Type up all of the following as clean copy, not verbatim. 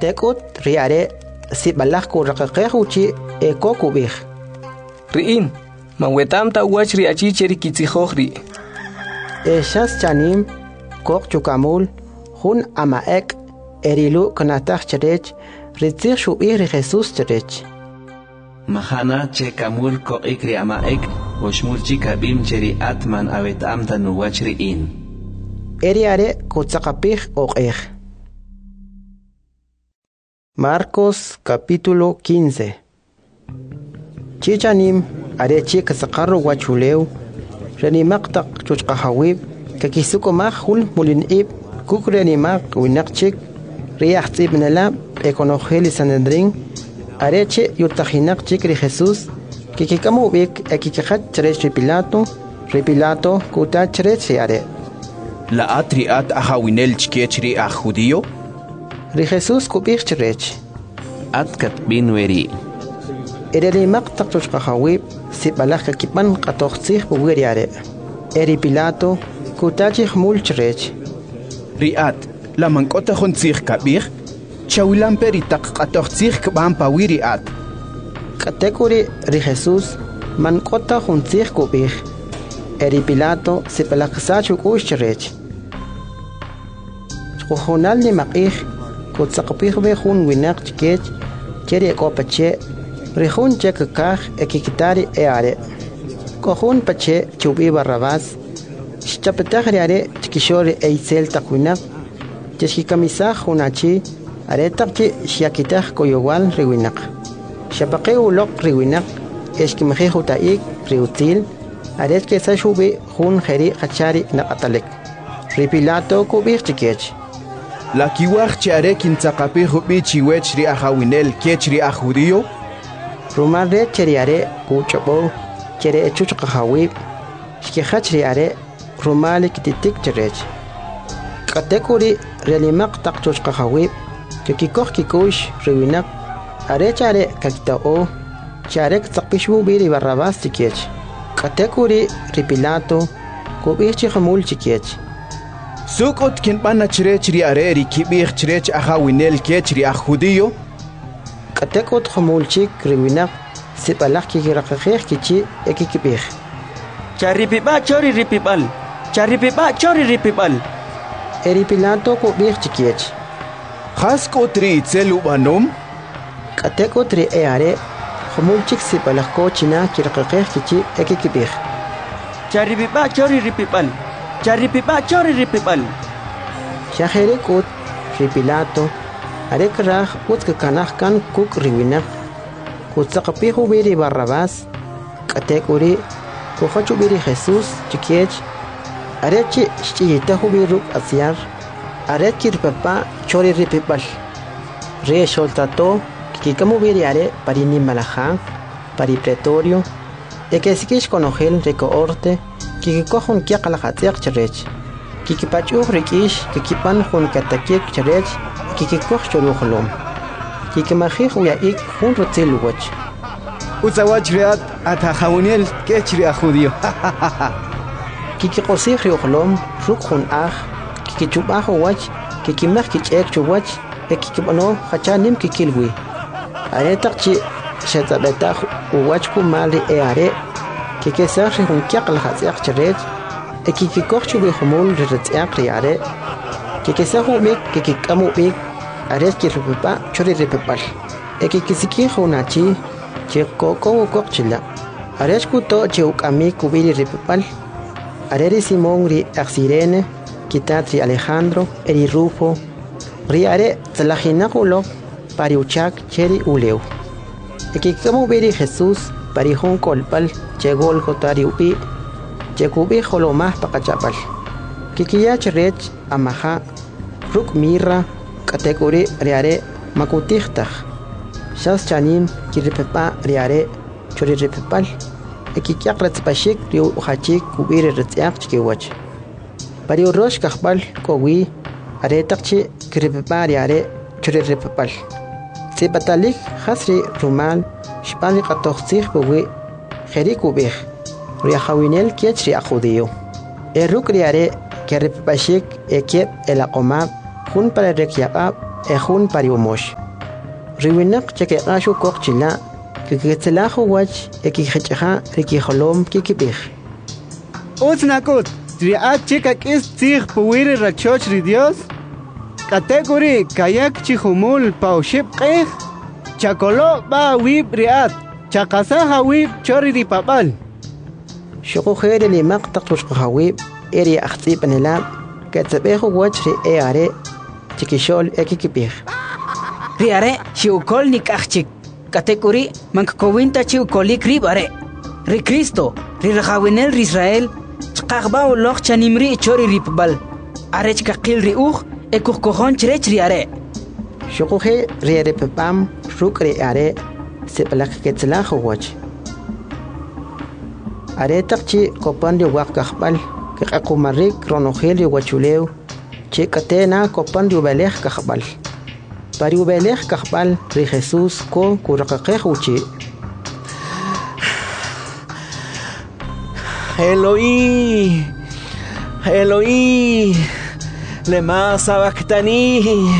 Katekut riare si balak ku rakakeuchi eko kubih. Riin, mawetam ta wach ri achi cheri kitzihohri. Eshas chanim kok chukamul hun amaek erilu kanatach cherech ritzir shubih ri Jesus cherech. Mahana che kamul ko ikri amaek oshmul chikabim cheri atman awetam ta nuwach riin. Eriare kutzakapih okeh. Marcos capítulo 15. Chichanim arechi kasaqarro wachuleu renimaq chuchqahawib kakisuko mahul mulinib kukrenimaq winaqchik riyaxtzib nala ekonojeli sanedrin areche yurtajinaqchik ri Jesús kikikamubik ekikajat cherech ripilato kuta cherech are la atriat ahawinel chkechri a judío ri Jesús kubich cherech Atkat binweri ereli maqtaq chuchqahawib sibalaj kakipan qatoqtzij buweriare eri Pilato kutachij mul cherech riat la mankota jontzij kabir chawilan peritaq qatoqtzij kban pawiriat katekuri ri Jesús mankota jontzij kubij eri Pilato sibalaj sachu kush cherech qojonal ni maqij kutzaqpij be jun winaq chkech cheri kopache rejun chekakaj ekikitari eare kojun pache chubi Barrabás chapetagriare chkishori eisel takwinaq cheskikamisaj junachi aretaqchi shiakitaj koyowal riwinaq shapaqe uloq riwinaq eskimje jutaik riutil aretke sashubi jun jeri qachari naqatalek ri Pilato kubij chikech la kiwaj chare kintzaqapij ubi chiwech ri ahawinel kech ri a judío rumare cheriare kuchobo chere chuchqahawib shkihach riare rumali kititik cherech katekuri relimaq taqchuchqahawib kikikoh kikush riwinaq arechare kakitao charek tsaqpishu biri Barrabás chikech katekuri ri Pilato kubich hamul chikech sukot kinbana cherech ri are ri kibij cherech ahawinel kech ri a judío katekut hamulchik riwinaq sibalaj kikiraqajej kichi ekikibij Charipiba chori ripibal. Charipiba chori ripibal. eri Pilato kubij chikech Haskot ri itzel ubanom katekut ri eare hamulchik sibalaj kochina kiraqajej kichi ekikibij Charipiba chori ripibal. Charipiba chori ripibal. shajerekut ri Pilato arekraj utkakanaj kan kuk riwinaq kutzaqpij ubiri Barrabás katekuri kujoch ubiri Jesús chikech arechi chiyita ubiruk asiar areki ripapa chori ripibal re soltato kikikamu ubiri are parini malajan pari pretorio ekesikish konojel rekoorte kikikojon kiaqalajatsiaq cherech kikipachuj rikish kikipan jun katakik cherech kikikoj chorujlom kikimajij uyaik jun rutzil uwach uzawach riat atahawinel kech ri a judío kikiqosij riojlom ruk jun aj kikichubaj uwach kikimaj kich'ek chuwach ekikib'ano jachanim kikilwi aretaqchi xetz'ab'etaj uwach kumal ri eare kikesaj ri jun kiaqlajatz'iaq cherech ekikikoj chuwi jumul ri ritz'iaq ri are kikesaj ub'ik kikik'am ub'ik aret kirripipa chori ripipal ekikisikij junachi chikoko ukoq chila arech kuto chiuk'amik ubiri ripipal areri Simón ri Axirene kitat ri Alejandro eri Rufo ri are tzalajinaq uloq pari uchak cheri uleu ekikikam ubiri Jesús pari jun kolpal che Gólgota ri upi chekubi jolomaj paqachapal kikiyach rech amaja ruk mirra katekuri riare makutijtaj shas chanim kiripepa riare chori ripepal ekikiaq ratzpashik riu hachik kubiri ritz'iaq chkiwach pari urosh kajpal kowi aretaqchi kiripepa riare chori ripepal sipatalik hasri rumal shpani qatojtzij buwi jeri kubij riajawinel kech ri a judío eruk riare keripepashik ekep el aqomab jun para rekyaqab ejun pariumosh. Riwinak cheke ashu kok chila, kikitselajo wach ekijecha rikijolom kikipij. Uznakut, riat chikak is tzig puwiri rachoch ri Dios. Kategori kayak chihumul pauship qej. Chakolo ba wib riat, chakasaha wib chori ri papal. Shoko jere li maqtaq tushqahawib, eri axtib anelab, katsabejo wach ri eare, chikishol ekikipij. Riare, chiukol nik achik. Kategori mankowinta chiukolik ribare. Ri Cristo, ri rajawinel ri Israel, chqaqba uloq chanimri chori ripbal. Are chkaqil ri ekukojon chrech riare. Shokoje riare pepam, ruk ri are, sepalak ketzelajo wach. Are takchi kopan ri wak kahbal, kakakumarik ronogel ri wachuleu, chikatena kopan ri ubelej kahbal. Pari ubelej kahbal ri Jesús ko kurakakej uchi. Eloi, Eloi, lema sabactani.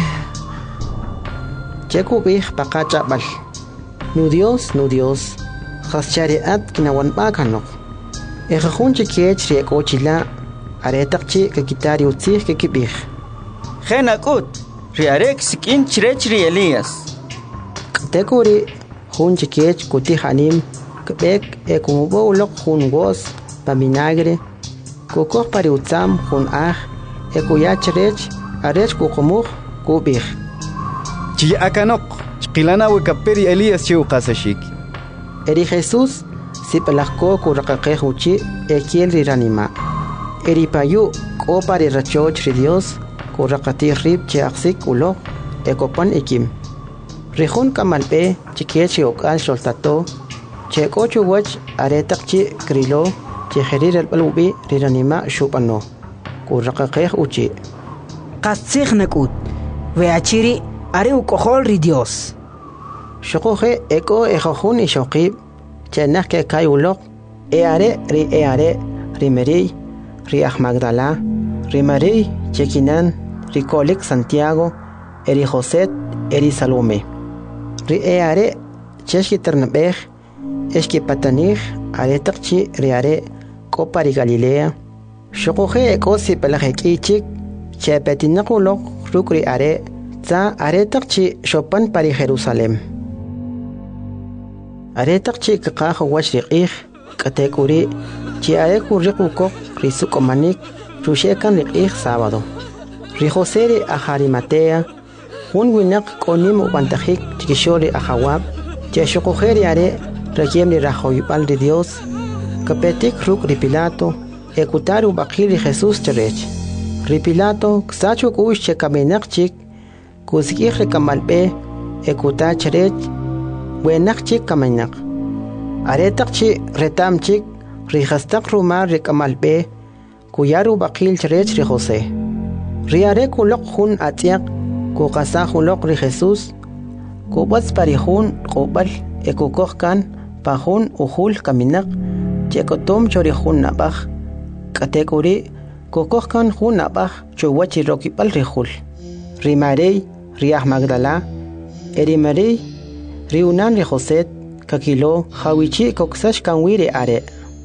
Chekubij pakachabal. Nu Dios, chaschariat kinawan bakanok. Ejajun chikiech riekochila, aretakchi kakitari utzih kekibij. Genakut, riarek sikin chirech ri Elías. Tekuri jun chikiech kutihanim, kebek ekumubo ulok jun gos, paminagre, kukok pari utzam jun ekuyachrech, arech kukumuk kubij. Chi akanok, chqilana wekaperi Elías chiuqasashik. Eri Jesús sipalakko kurakakej uchi ekiel riranima. Eri payu ko pari rachoch ri Dios kurakati rib chiaksik ulo ekopan ikim. Rihun kamalpe chikiech okal soltato chekochu wach aretakchi krilo chiheri albalubi riranima shupano kurakakej uchi. Qatsig nakut, veachiri are ukohol ri Dios. Shokoje eko ejojun ishokib, chenak ke kayulok, eare ri Meri, ri Magdala, ri Mari, Chekinan, ri Kolik Santiago, eri Joset, eri Salome. Ri eare, cheshki ternabej, eshki patanij, are takchi ri are, kopa ri Galilea. Shokoje eko si pelajekichik, chepetinakulok, rukri are, za are takchi shopan pari Jerusalem. Aretak chi kakajo wach riqih, katekuri, chi areku riqukok, risukomanik, rushekan riqih sábado. Rijoseri ajarimatea, un winak konim ubantajik chikishori ajawab, cheshokojeri are, requiemri rajoyupal de Dios, kapetik ruk ripilato, ekutaru bakiri Jesús cherech. Ripilato, ksachu kush chekamenak chik, kusikih rekamalpe, ekuta cherech, buenak chik kamanak. Aretak chi retam chik, rijastak rumar rekamalpe, kuyaru bakil cherech ri Jose. Riare kulok hun atiak, kukasa hulok ri Jesús, kubats parihun kubal, ekukokkan, pahun uhul kaminak, chekotom chorihun nabaj, katekuri, kukokkan hun nabaj, chuwachi rokipal rihul. Rimarei, riah Magdala, erimarei, riunan ri Joset, kakilo, hawichi koksash kanwire are.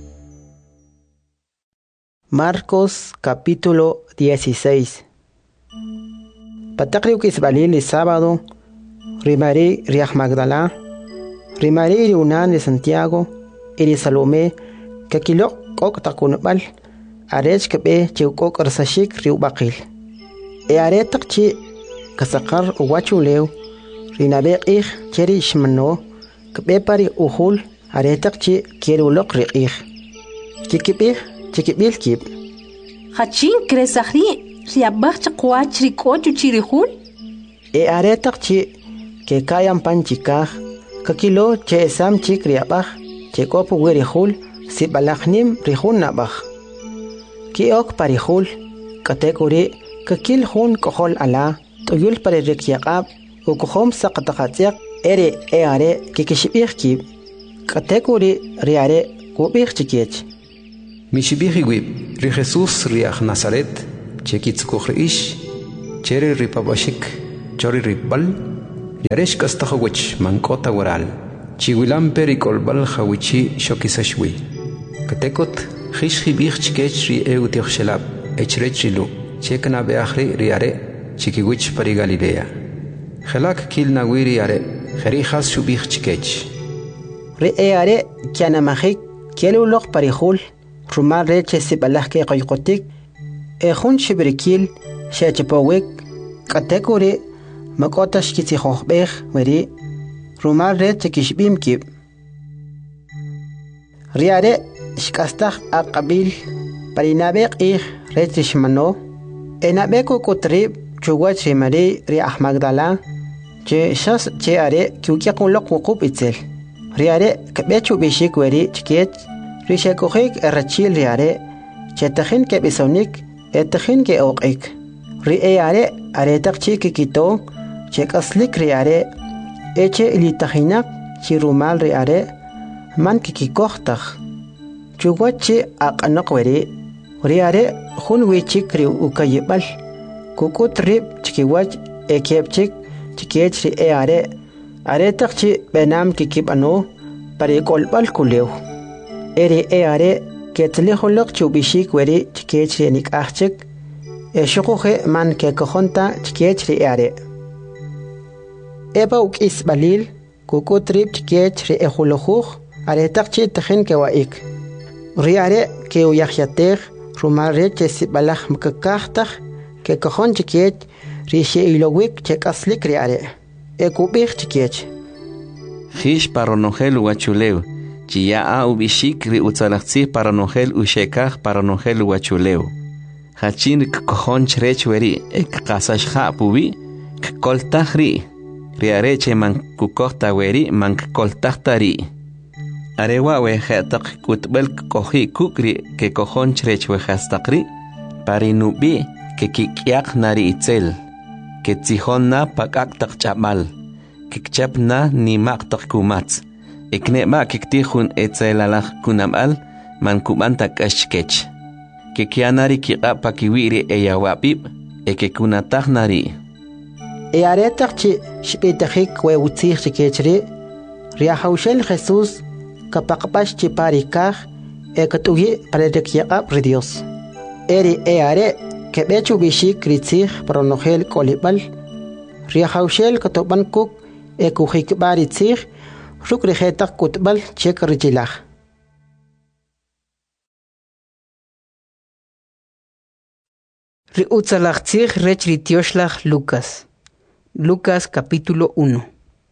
Marcos capítulo 16. Patakriu kisbalil el sábado, rimari riah Magdala, rimari riunan de Santiago, eri Salome, kakilo kok takunbal, arech kebe chiukok arsashik riu bakil. E are takchi kasakar uwachuleu, rinabek cheri ishmano, kebe pari uhul, are takchi kierulok riqih. Kikibih, chikibil kib. Hachin kresahri, riabach chakwach rikochu chirihul? E are takchi, ke kayan panchikah, kakilo che esam chik riabach, che kopu wirihul, si balachnim rihun nabach. Ki ok parihul, katekuri, kakil hun kohol ala, toyul pare rikyaqab, ukohom saqataqatiak, ere e are kikishibih kib, katekuri riare kubih chikiech. Mishibih wib, ri Jesús riach Nazaret, chekitz kuhriish, chere ripabashik, chori ripbal riaresh kastajowich mankota waral chiwilam perikolbal hawichi shokisashwi katekot khishhi bichkech ri eutioxhelab echrechilu chekna beakhri riare chikiwich pari Galilea khelak kilna wiriare kherihas shubichkech ri eare kiana mahik kielulok parihul rumal reche sibalah ke qoyqotik ejun shibrikil shechepowek katekuri makotash kitihobeh weri rumal reche kishbimkib riare shkastah aqabil parinabek ih retrishmano enabeko kutrib chuwach rimari ri ahmagdala che shas che are kyukyaqulok wuqub itzel riare kabechu bishik weri chket rishakohik erachil riare chetajin ke bisonik etajin ke oqik ri eare aretaq chikikito chekaslik riare eche ilitajinak chirumal riare man kikikohtaj chuwachi aqanaq weri riare hun wichik ri ukayibal kukutrib chikiwach ekepchik chikech ri eare aretaq chi benam kikibano parikolbal kulew eri eare ketlihulok chubishik weri chikech ri nikachik eshuquje man kekojonta chikech ri eare eba ukis balil kukutrib chikech ri ejulojuj aretaq chi tajin kewaik riare ke uyahyatej rumare che sibalaj mkakajtaj ke kojon chikech ri sheilowik chekaslik riare ekubij chikech Hish paronogel uachulew chia a ubishik ri utzalachzi paronogel ushekaj paronogel uachulew hachin kojon chrech weri ek qasashja pubi koltaj ri riare che man kukojta weri man koltajta ri arewa we khataq kutbel koji kukri ke kojon chrech we hastaqri parinubi ke kikyaq nari itzel ke tzihonna pakak taqchamal kikchapna ni maqtaq kumats ekne ma kiktihun etzelalaj kunamal man kumanta kashkech ke kianari kiqa pakiwiri eyawapib eke kunataj nari earetaq chi shpitajik we utzij chikechri riahaushel Jesús kapaqpash chi parikaj ekatugi parerekyaqab ri Dios eri eare kebechu bishik ritzij pronogel kolibal riahaushel katoban kuk ekujik baritzij ruk rijetaq kutbal chek richilaj ri utzalajtzij rech ri tioxlaj Lucas capítulo 1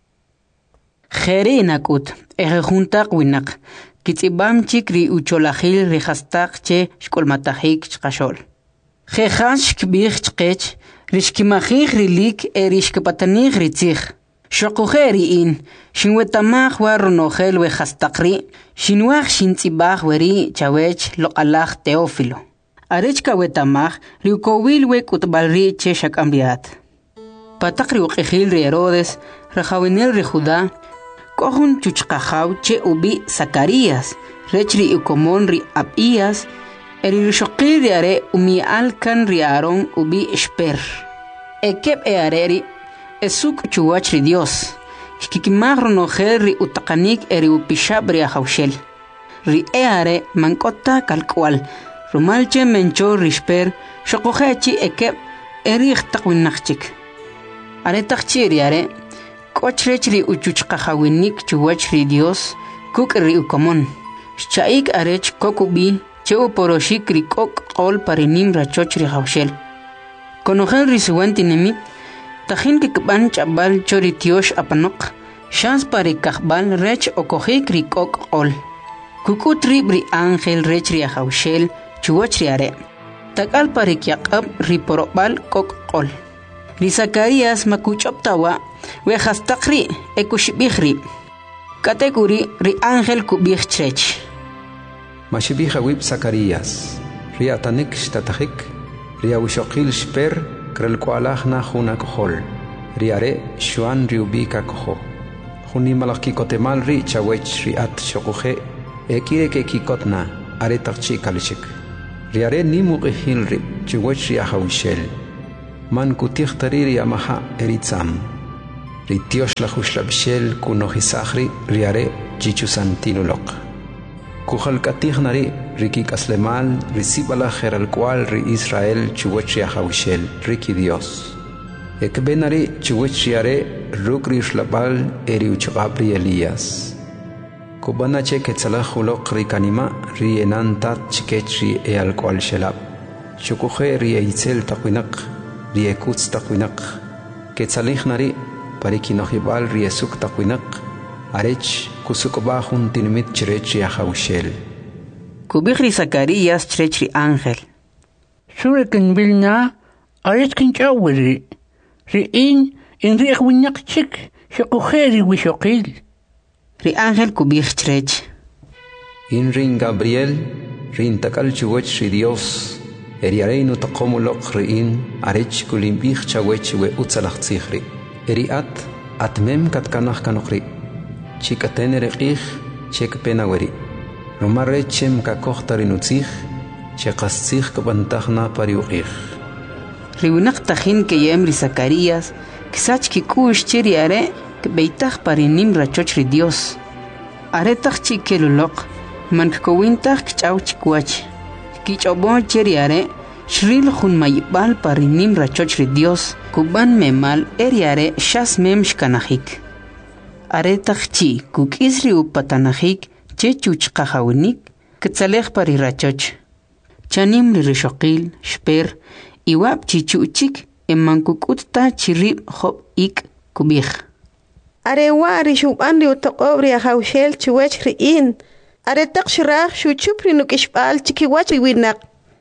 Jere nakut ejejuntaq winaq kitzibamchik ri ucholajil ri hastaq che shkolmatajik chqashol jejan shkbij chqech ri shkimajij rilik eri shkpatanij ritzij shoqujeri in shinwetamaj wa ronojel we hastaqri shinwaj shintzibaj weri chawech loqalaj Teófilo arech kawetamaj ri ukowil we kutbalri che shakamriat patak ri uqijil ri Herodes rajawinel ri Judá kohun chuchqajaw che ubi Zacarías rech ri ukomon ri Abías eri rishoqil ri are umi alkan ri Aarón ubi Esper ekeb eareri esuk chuwach ri Dios shkikimaj ronojel ri utaqanik eri upishab ri ajawshel ri eare mankota kalkwal rumalche mencho ri Esper shoqojechi ekeb eri ihtaqwinaqchik aretaqchi ri are kochrech ri uchuchqajawinik chuwach ri Dios kuk ri ukomon chaik arech kokubi cheu poroshik ri kok qol parinim rachoch ri hawshel konojel ri suwantinimit tajin kikban chabal chori tiosh apanok shans pari kahbal rech okojik ri kok qol kukutri ri ángel rech ri hawshel chuwach ri are takal pari kyaqab ri porobal kok qol ri Zacarías makuchoptawa we hastaqri ekushbihri kategori ri ángel kubih chrech Mashibija wib Zacarías ri atanik shtatajik ri awishoqil shper krelkualajna juna kohol ri are shuan ri ubika koho juni malaki kotemal ri chawech ri at shokuje ekire ke kikotna are taqchi kalishik ri are nimuqihil ri chawech ri ahawishel man kutichtari riamaha eritzam. Ritiosh la hushlabshel kunohisahri riare chichusantilulok. Kujalkatihnari rikik aslemal risibala geral cual ri Israel chuwechia haushel riki Dios. Ekbenari chuwechiare rukri shlabal eri uchabri Elías. Kubanache ketzalahulok rikanima ri enantat chikechri e al cual shelab. Chukuhe ri eitzel taquinak ri ekutz taquinak. Ketzalihnari parikinohibal ri esuk taquinak. Arech kusukba juntinimit chrechi ahaushel. Kubihri Zacarías chrecri ángel. Surekin bilna arech kinchawiri. Riin in riech winyak chik shokujeri wishokil. Ri ángel kubih chrech. In rin Gabriel rin takal chuwech ri Dios. Eriareinu taqomulok riin arech kulimbih chawech we utzalachzichri. Eriat atmem katkanach kanokri. Chikatene reqih chek penaweri. Romarre chem kakohtarinutzih chekastzih kabantahna pariuqih. Riunak tajin que yemri Zacarías, kisach kikush chiri are, que beitach parinim rachochri Dios. Aretach chikelulok, man kowintach kichaw chikwach. Kichobon chiri are, shril jun mayibal parinim rachochri Dios, kuban memal eriare shas mem shkanahik. Aretach chi kukisri upatanahik, chechuch kahawinik, kitzalech parirachoch. Chanim rishoqil, shper, Iwab chichuchik emankukutta chirib hop ik kubih. Arewa rishuban riutaqobri ahaushel chuwech riin. Aretaq shirah shuchupri nukishpal chikiwach riwinak.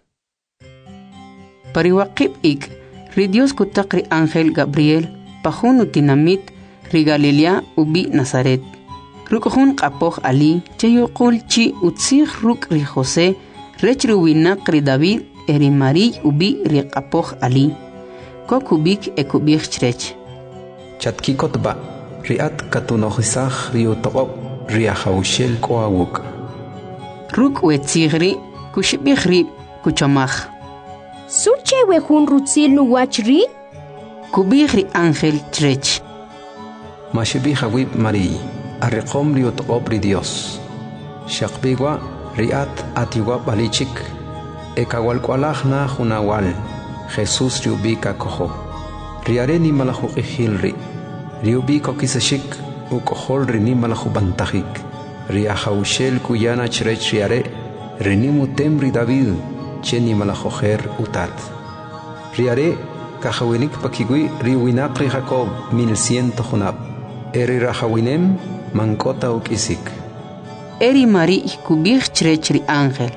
Pariwaqib ik, ri Dios kutak ri ángel Gabriel, pajun utinamit, ri Galilea ubi Nazaret. Rukuhun qapoh ali, chayuqul chi utzih ruk ri José, rech riwinak ri David, eri Mari ubi riqapoh ali. Kokubik ekubik chrech. Chatkikotba riat katunohisach riutoqob riahaushel koawuk. Ruk wetzigri kushibihri kuchamach. Suche wehun rutzil nuwachri? Kubihri ángel chrech. Mashibiha wib Mari arriqom riutoqob ri Dios. Shaqbigwa riat atiwab alichik. Ekawalkwalahna junawal, Jesús riubika koho. Riare ni malahuqihilri, riubiko kisashik, ukohol rini malahubantahik. Riahaushel kuyana chrech riare, rinimu temri David, cheni malahoher utat. Riare, kahawinik pakigui riuinakri Jacob 1100 junab. Eri rahawinem, mankota ukisik. Eri Mari kubih chrech ri ángel.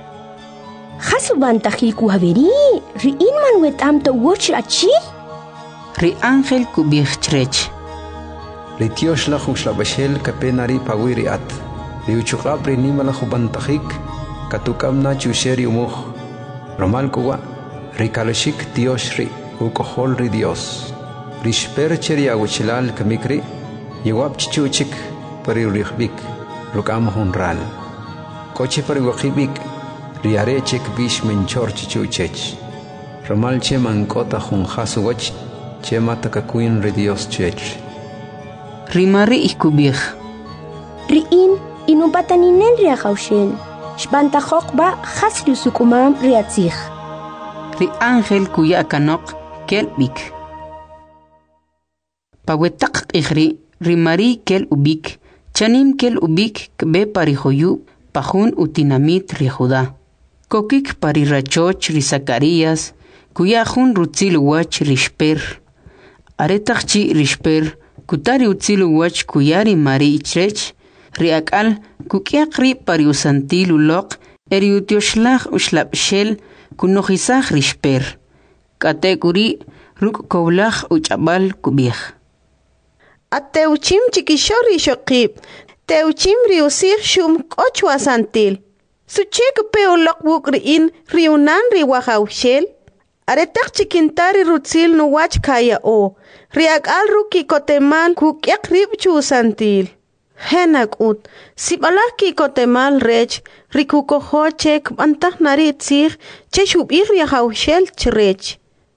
Hasubantahi kuhaveri, riin man wetam to watch achi? Ri ángel kubih chrech. Ritiosh la hushlabashel kapenari pawiri at. Riuchukab rinima la hubantahik, katukamna chusheri umuh. Romal kuwa, rikalashik tioshri, ukohol ri Dios. Rishper cheri aguchilal kamikri, yewab chichuchik pari urihbik, rukam honral. Koche pari wakibik, Riare chek bish menchor chichuchech. Ramal che mankota junjasuwach, che matakakuin ri Dios chech. Rimari ikubih. Riin inubataninen riahaushel. Shbantajokba hasriu sukumam riatzich. Ri ángel kuya kanok kelbik. Pawetak ihri rimari kel ubik. Chanim kel ubik kbe parihoyu pajun utinamit ri Judá. Kokik parirachoch ri Zacarías, kuya jun rutzil wach rishper. Aretachchi rishper, kutari utzil wach kuyari Mari ichrech, riakal kukiakri pariusantil ulok, eriutioshlah ushlapshel, kunohisach rishper. Katekuri ruk koblach uchabal kubih. Ateuchim chikishori shokib, teuchim riusir shum kochwasantil. Suchek peolok wukriin riunan riwahaushel. Aretak chikintari rutzil nuwach kaya o. Riak al ruki kotemal kukyak ribchu santil. Henak ut, sibalak ki kotemal rech, rikukoho chek bantah naritzir, cheshubir riahaushel chrech.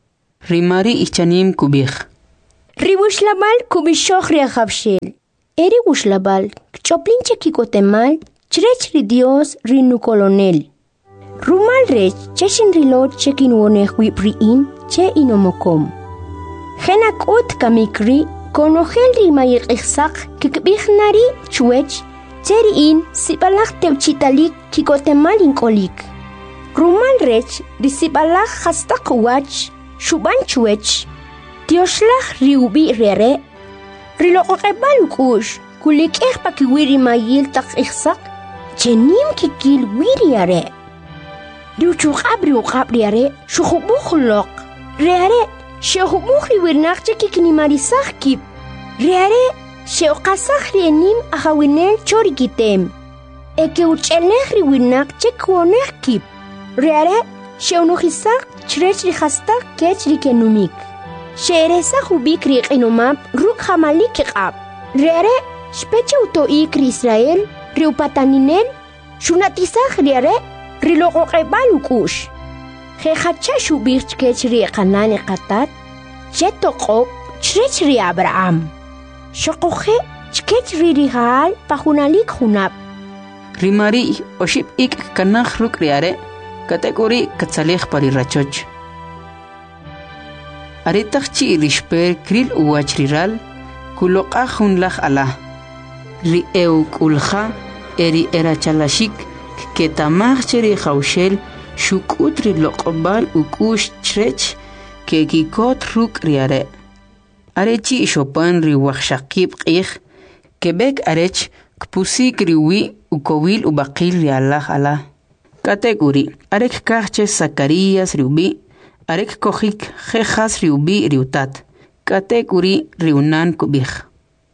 rimari ichanim kubich. Ribuslabal kubishokh riakhabshel. Eri buslabal, choplinche kikotemal, chrech ri Dios rinu colonel. Rumal rech, cheshin rilot chekin wonech wipriin, che inomokom. Henak ut kamikri, konogel rimayir ihsak, kikbichnari, chuech, cheriin, sibalak teuchitalik, kikotemal inkolik. Rumal rech, risibalak hastak wach, shuban chuech, Dioslach riubi rere, riloqebal kush, kulik pakiwiri mayil tak ihsak, chenim kikil wiriare. Riuqabriare, shukhubukhlok, reare, shehubukhi wirnakche kikinimarisach kip, reare, sheoqasach rienim ahawinel chorikitem, eke uchelech riwirnakche kwonech kip, reare, sheonuhisak chrech rihastak kech rikenumik. Sheresa hubik riqinumab ruk hamalik qab. Rere speche utoik Israel riupataninel shunatisach rere riloqebal ukush. Khechacha shubich kech riqanan qatat chetoqob chrech ri Abraham. Shoqoche chkech ririhal pahunalik hunab. Rimari oship ik kanakh ruk riare kategori katsalekh parirachoch. Aretachchi rishper kril uachriral kuloqa junlach ala ri kulha eri erachalashik ketamach cheri khawshel shukut ri loqbal ukush chrech kekikot ruk riare arechi shopan ri wakhshaqib qih kebek arech kpusik riwi ukowil ubaqil ri allah ala kategori arek kahche Zacarías riubi Arek kohik jejas riubi riutat. Kategori riunan kubich.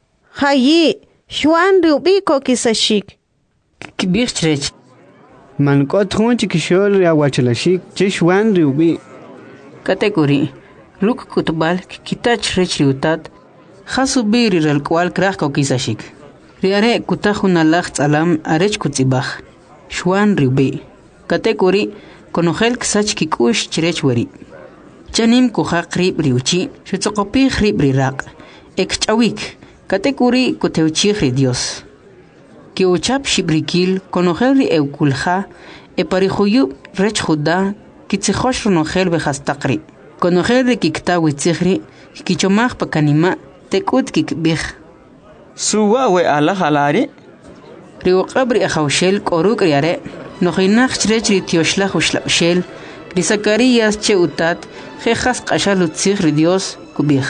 Hayi, Juan riubi kokisashik. Kibich trech. Man kot hunchi kishol riawachalashik, che Juan riubi. Kategori ruk kutbal kitach rech riutat. Hasubi rirel kwal krach kokisashik. Riare kutahun alacht alam arech kutzibach. Juan riubi. Kategori Konogel ksach kikush chirech wari. Chanim kuha krib riuchi, shutsokopi krib riraq. Ek chawik, kategori kuteuchi ri Dios. Kiuchap shibrikil, konogel ri eukulha, e parihuyub rech juda, kitzihosh ronogel behastakri. Konogel ri kiktawi tzihri, kichomach pakanima, tekut kikbich. Suwa we ala halari? Riuqabri ahawshel koruk riare. Nojinach chrech ri tioshlach ushlashel, ri Zacarías che utat, jejas qashal utzich ri Dios kubich.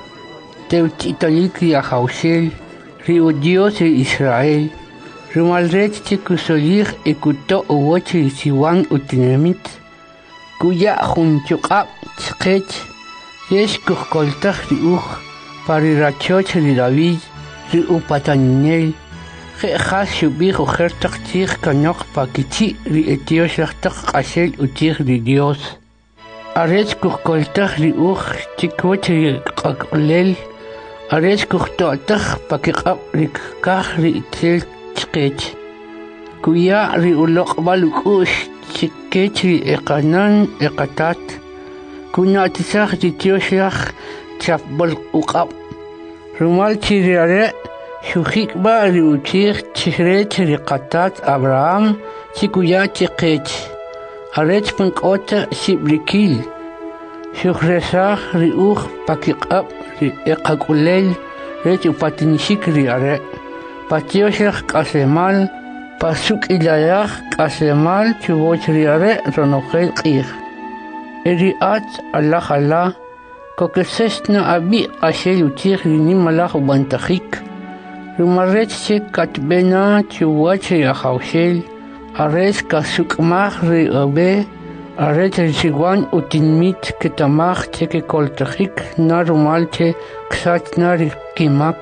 Teuchitalik ri ahawshel, ri Dios ri Israel, ri malrech che kusolich ekuto uwoch ri siwan utinemit, kuya junchuqab chqech, yesh kuhkoltach ri parirachoch ri David, ri upataninel, Khas shubih uhertak tig kanok pakichi ri etios lachtak qashel utig ri Dios. Arech kuhkoltak ri chikwach ri qaklel. Arech kuhtotak pakiqab ri kah ri itel chqech. Kuya ri uloqbal ukush chikech ri eqanan eqatat. Kunatisach ri tioslach chapbol uqab. Rumal chiriare Shukik ba riuchich chrech riqatat Abraham chikuya chiqech. Arech punkota shibrikil. Shukresach riuch pakiqab ri eqakulel rech upatinishik riare. Patioshach kasemal pasuk ilayach kasemal chuboch riare ronogel qih. Eriat Allah Allah kokesesna abi qashel uchich rinimalach ubantachik. Rumarech che katbena chuwach yahawshel, arech kasukmach ri obe, arech rishiguan utinmit ketamach che ke koltachik na rumal che ksat na rikimak,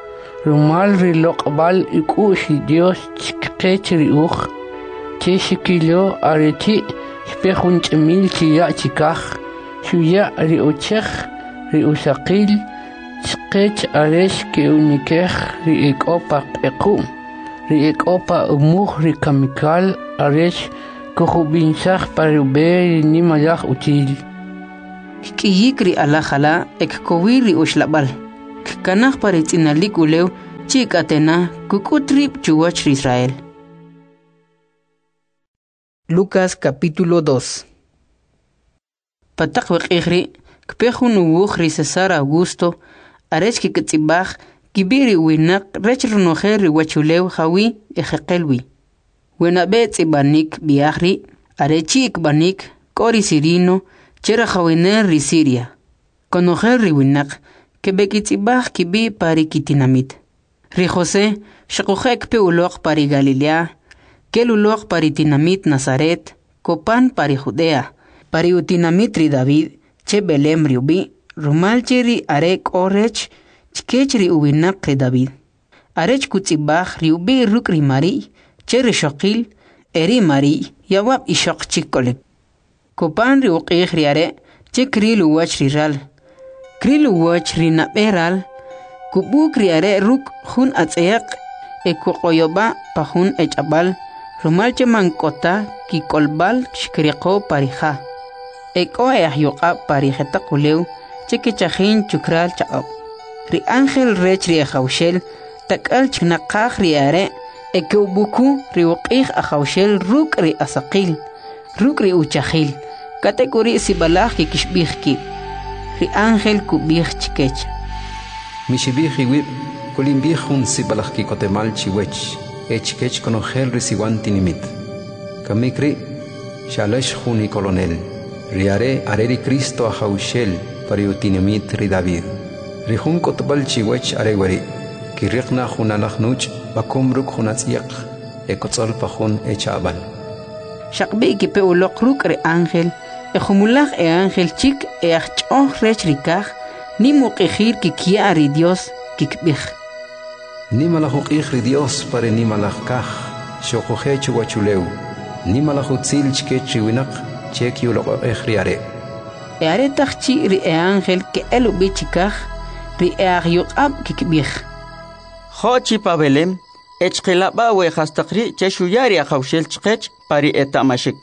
rumal ri loqbal ikushi Dios chkech ri uch, che shikilo arechi spechunch emil chiya chikach, shuya ri uchech ri usaqil, Chqech aresh ke unikech ri ekopa eku, ri ekopa umuch ri kamikal aresh kuhubinsach parube ri nimalach util. k'iyik ri alajala ekkowi ri uxlab'al kanaj paritzinalik ulew chik'atena kuk'utrib' chuwach ri Israel. Lucas capítulo 2. Pataq waq'ij ri kpe jun uwuj ri César Augusto arech kik'tz'ib'aj kib'i ri winaq rech runojel ri wachulew jawi ejeqelwi. Wenab'e tz'ib'anik b'iaj ri arechi ikb'anik k'o ri Sirino che rajawinel ri Siria. Konojel ri winaq keb'e kitz'ib'aj kib'i pa ri kitinamit. Ri José xaqujej kpe uloq pa ri Galilea, kel uloq pa ri tinamit Nazaret, kopan pa ri Judea, pa ri utinamit ri David che Belem ri ub'i, rumal che ri are k'o rech chkech ri uwinaq ri David. Arech kutz'ib'aj ri ub'i ruk' ri Mariy che ri xoqil eri Mariy yawab ixoq chik kolik. Kopan ri uq'ij ri are che kril uwach ri ral. Kril uwach ri nab'e ral kub'uk ri are ruk' jun atz'eq ekuq'oyob'a pa jun ech'ab'al rumal che mank'ota kik'olb'al xkriqo pa ri ja. Ek'o ajyoq'ab' pa ri jetaq ulew che kichajin chukral chaq'ob'. Ri ángel rech ri ajawxel tak'al chnaqaj ri are ekeubuku ri uq'ij ajawxel ruk' ri asaqil, ruk' ri uchajil, katek'uri sibalaj kikixb'ij kib'. Ri ángel kub'ij chkech. Mixib'ij iwib' kulimb'ij jun sibalaj kikotemal chiwech, chkech konojel ri siwan tinimit. Kamik ri xalex jun ikolonel. Ri are ri Cristo ajawxel pa ri utinimit ri David. Ri jun kotbal chiwech are wari, kirriqna jun alaj nuch' bakum ruk' jun atz'yaq ekotz'ol pa jun echa'b'al. Xaqb'i kipe uloq ruk' ri ángel ejumulaj ángel chik ajch'oj rech ri kaj nim uq'ijir kikya' ri Dios kikb'ij. Nimalaj uq'ij ri Dios pa ri nimalaj kaj xoqujej chuwachulew, nimalaj utzil chkech ri winaq che kyuloq'ej ri are. Are taj chi ri ángel ke'el ub'i chikaj ri ajyoq'ab' kikb'ij. Jochi pa Belem echqilab'a wejastaqri che xuyari ajawxel chqech pari etamashik.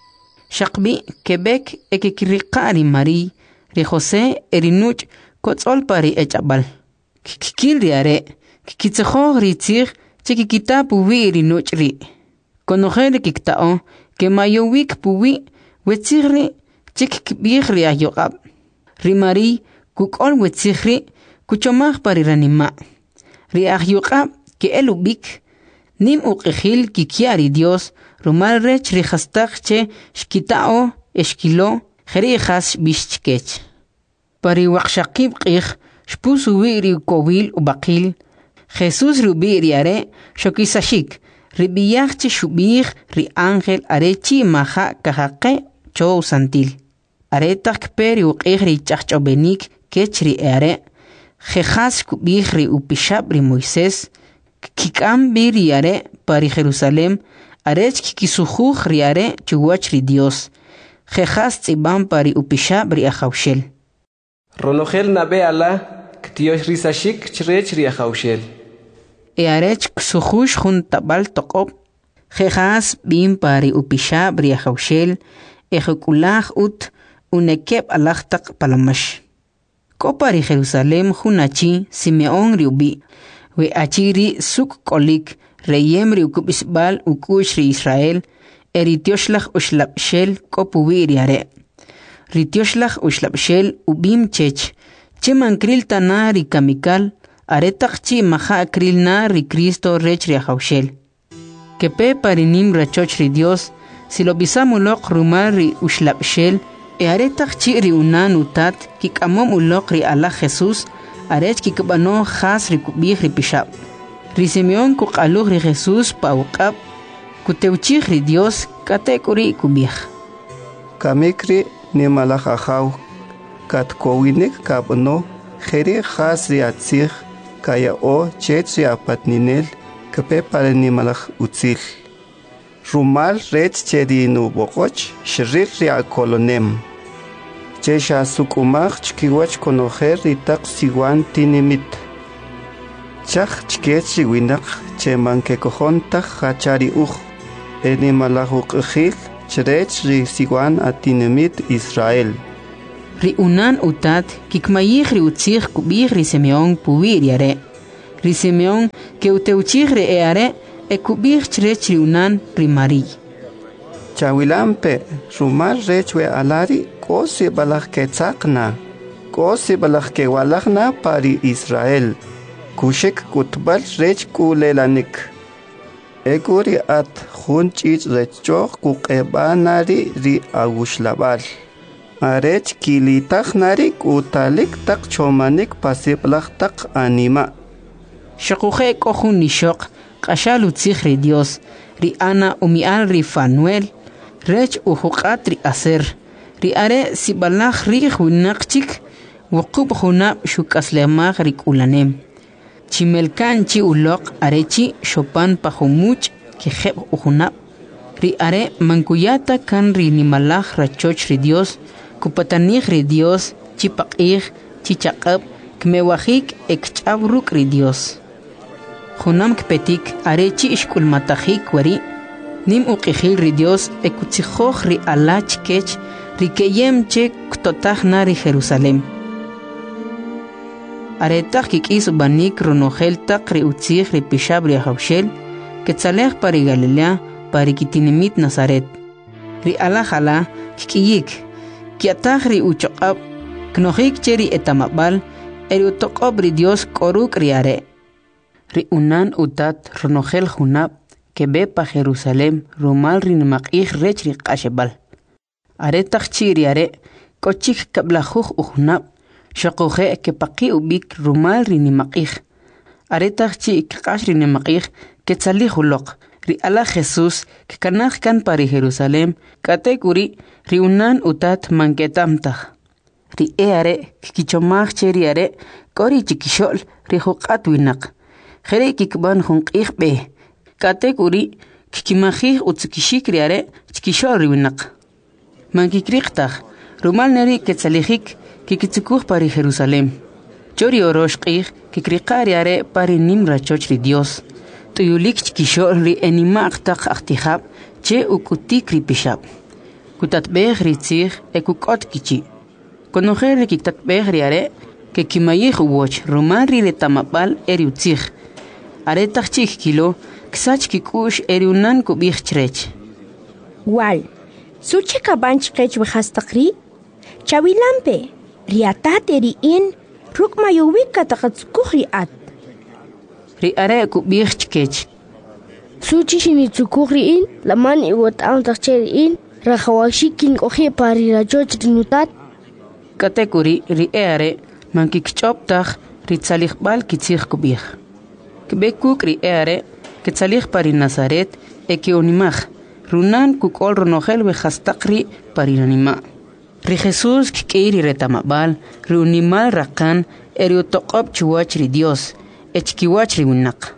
Xaqb'i keb'ek ekikriqa' ri Mariy ri José eri nuch' kotz'ol pa ri ech'ab'al. Kikil ri are kikitzijoj ri tzij che kikita puwi' ri nuch' ri. Konojel ri kikta'o ke mayowik puwi' wetzij ri che kikb'ij ri ajyoq'ab'. Ri Mariy kuk'ol wetzij ri kuchomaj pa ri ranima'. Ri ajyoq'ab' ke'el ub'ik nim uq'ijil kikya' ri Dios rumal rech ri jastaq che xkita'o exkilo jeri jas xb'ix chkech. Pa ri waqxaqib' q'ij xpus uwi' ri kowil ub'aqil. Jesús ri ub'i' ri are xokisaxik ri b'iyaj che xub'ij ri ángel are chi maja kajaqe chow santil. Are taj kpe ri uq'ij ri ch'ajch'ob'enik kech ri are jejas kub'ij ri upixab' ri Moisés kik'am b'i ri are pa ri Jerusalem arech kikisujuj ri are chuwach ri Dios jejas tz'ib'an pa ri upixab' ri ajawxel. Ronojel nab'e ala ktiox risashik chrech ri ajawxel. Arech ksujux jun tab'al toq'ob' jejas b'in pa ri upixab' ri ajawxel ejekulaj ut unekeb' alaj taq palamax. K'o pa ri Jerusalem jun achi Simeón ri ub'i' we achi ri suk k'olik reyem ri ukub'isb'al uk'ux ri Israel eri tioxlaj uxlab'xel k'o puwi' ri are. Ri tioxlaj uxlab'xel ub'im chech che mankril tana ri kamikal are taq chi maja akril na ri Cristo rech ri ajawxel. Kepe pa ri nim rachoch ri Dios si lo bisamuloq rumal ri uxlab'xel are taq chi ri unan utat kik'amom uloq ri alaj Jesús arech kikb'ano jas ri kub'ij ri pixab'. Ri Simeón kuq'aluj ri Jesús pa uq'ab' kutewchij ri Dios katek'uri kub'ij. Kamik ri nimalaj ajaw katkowinik kab'no jeri jas ri atzij kaya'o chech ri apatninel kepe pa ri nimalaj utzil. Rumal rech che ri nuboqoch xril ri akolonem. Che xa suk'umaj chkiwach konojer ri taq siwan tinimit. Chaj chkech ri winaq che mankekojon taj hachari uj. Eni malaj uq'ijil chrech ri siwan atinimit Israel. ri unan utat kikmayih ri utzih kubih ri Simeón puwir yare. Ri Simeón que uteuchih ri eare e kubih chrech ri unan ri Mari. Chawilampe rumal rechwe alari kosi balak ketzakna. Kosi balak ke walakna pari Israel. Kushek kutbal rech kulelanik. Eguri at junchich rechok kukebanari ri agushlabal. Arech kilitak nari kutalik tak chomanik pasiplak tak anima. Shakuje kohun nishok, kashal utzich ri Dios, ri Ana umial ri Fanuel, rech uhukat ri Aser, ri are sibalach ri hunakchik, wukub hunab shukaslemach ri kulanem. Chimelkan chi ulok arechi shopan pahumuch kijeb uhunab. Ri are mankuyata kan ri nimalach rachoch ri Dios, kupatanich ri Dios, chipakih, chichakab, kmewahik ekchabruk ri Dios. Junam kpetik arechi ishkulmatahik wari, nim uqihil ri Dios ekutsijoch ri alach kech, ri keyem che ktotach na ri Jerusalem. Aretach kikis banik ronogel tak ri utzich ri pishab ri haushel, ketzalech pari Galilea, pari kitinimit Nazaret. Ri alajala kikiyik, kiatach ri uchokab, knohik cheri etamabal, eri utokob ri Dios koruk ri are. Ri unan utat ronogel junab, kebe pa Jerusalem, rumal ri nimakih rech ri kashebal. Aretach chi ri are, kochik kablajuj ujunab, shakuje que paqui ubik rumal rinimaqih. Aretach chi kakash rinimaqih que tzalihulok. Ri ala Jesús que kanach kan pari Jerusalem katekuri ri unan utat manketamtach. Ri eare kikichomach cheri are kori chikishol ri huqat winak. Jere kikban hunqih be. Katekuri kikimajih utzikishik ri are chikishol ri winak. Mankikriqtach rumal neri que tzalihik kikitzukuj pari Jerusalem. Chori oroshqih kikriqari are pari nimra chochri Dios. Tuyulik chikishol ri enimaq tak aktihab che ukutik ri pishab. Kutatbeh ri tzih ekukot kichi. Konojer ri kiktatbeh ri are ke kimayih uwoch rumal ri retamabal eri utzih. Are takchik kilo ksach kikush eri unan kubih chrech. Wal, suche kabanch kech wehastakri? Chawilampe. Riatat eriin ruk mayuwik katakatsukuh riat. Ri are kubih chkech. Suchi shinitsukuh riin, laman iwat ang takche riin, rakawashikin kohi pari rajoch rinutat. Katekuri ri are mankikchop tak ri tzalikbal kitzich kubih. Kbekuk ri are kitzalik pari Nazaret eke unimach, runan kukol ronogel wehastakri pari nanima. Ri Jesús kikiri retamabal, ri unimal rakan, eri utoqob chuwach ri Dios, echkiwach ri winak.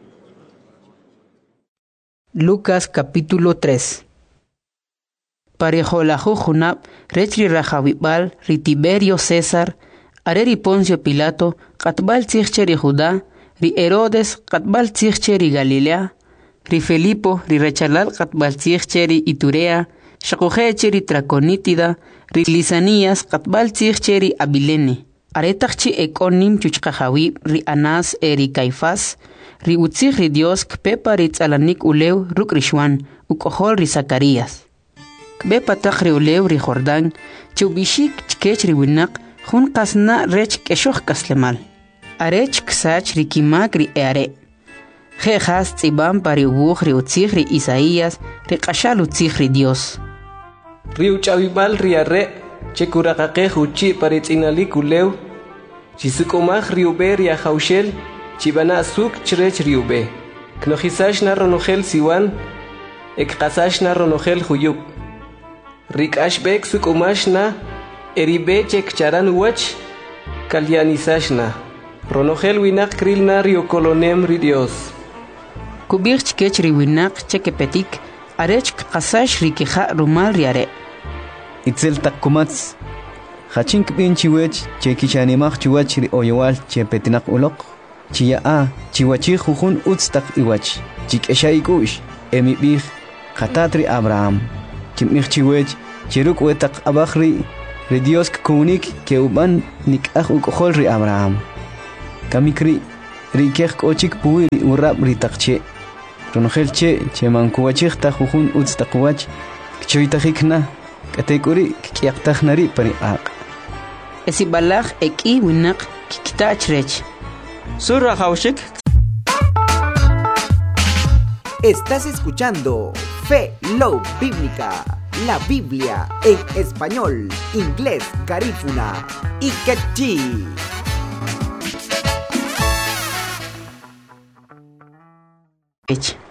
Lucas capítulo 3. Parejolahu junab, rech ri Rajawibal, ri Tiberio César, are ri Poncio Pilato, katbal tzihche ri Judá, ri Herodes, katbal tzihche ri Galilea, ri Felipo, ri Rechalal, katbal tzihche ri Iturea, shakujeche ri Traconítida, ri Lisanías katbal tzihche ri Abilene. Aretachchi ekonim chuchkajawi ri Anás eri Caifás, ri utzich ri Dios kpepa ri tzalanik ulew ruk rishwan, ukohol ri Zacarías. Kbepa tak ri ulew ri Jordán, chubishik chkech ri winak, jun kasna rech keshoch kaslemal. Arech ksach ri kimak ri eare. Jejas tzibam pari ubuj ri utzich ri Isaías, ri kashal utzich ri Dios. Riu chabibal riare, chekurakake huchi paritzinalik ulew, chisukomach riube ria haushel, chibana suk chrech riube. Knojisash na ronogel siwan, ekkasash na ronogel huyuk. Rikash bek sukomash na, eribe chek charan wach, kalyanisash na. Ronogel winak kril na rio kolonem ri Dios. Kubir chkech ri winak chekepetik, arech kasash ri keja rumal riare. Itzel takkumats. Hachink bin chiwech, chekichanimach chiwach ri oyowal chepetinak ulok. Chia a, chiwachi jujun utstak iwach. Chik eshaikush, emibich, katatri Abraham. Chimich chiwech, chiruk wetak abachri, ri Dios kunik ke uban nik ukol ri Abraham kamikri ri kek ochik puwi urab ri taqche ronogel che mankuwachik ta jujun uts taqwach choytajikna katekuri kiaqtajnari pari aq esi balagh eki winaq kikitachrech Surra haushik. Estás escuchando Fe Love Bíblica, la Biblia en español, inglés, garífuna y quechí.